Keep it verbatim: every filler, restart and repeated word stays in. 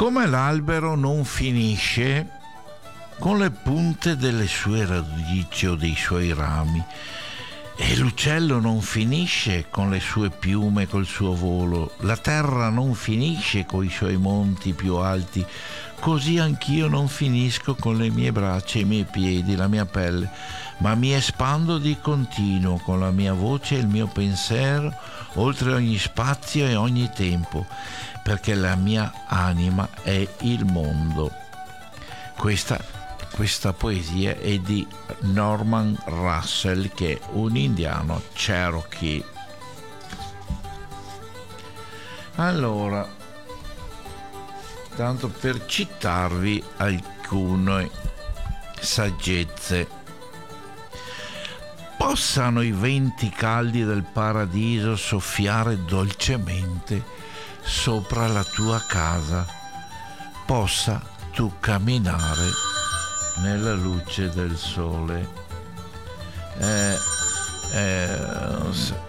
Come l'albero non finisce con le punte delle sue radici o dei suoi rami, e l'uccello non finisce con le sue piume, col suo volo, la terra non finisce coi suoi monti più alti, così anch'io non finisco con le mie braccia, i miei piedi, la mia pelle, ma mi espando di continuo con la mia voce e il mio pensiero oltre ogni spazio e ogni tempo, perché la mia anima è il mondo. Questa, questa poesia è di Norman Russell, che è un indiano Cherokee. Allora, tanto per citarvi alcune saggezze. Possano i venti caldi del paradiso soffiare dolcemente sopra la tua casa, possa tu camminare nella luce del sole. Eh, eh,